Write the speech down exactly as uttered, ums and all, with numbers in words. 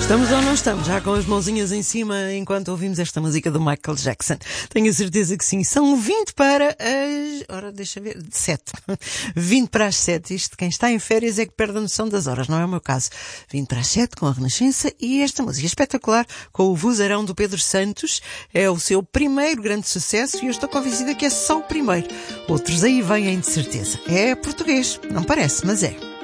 Estamos ou não estamos? Já com as mãozinhas em cima enquanto ouvimos esta música do Michael Jackson. Tenho a certeza que sim. São vinte para as... Ora, deixa ver... sete. vinte para as sete. Isto, quem está em férias é que perde a noção das horas. Não é o meu caso. vinte para as sete com a Renascença e esta música espetacular com o vozeirão do Pedro Santos. É o seu primeiro grande sucesso e eu estou convencida que é só o primeiro. Outros aí vêm de certeza. É português. Não parece, mas é.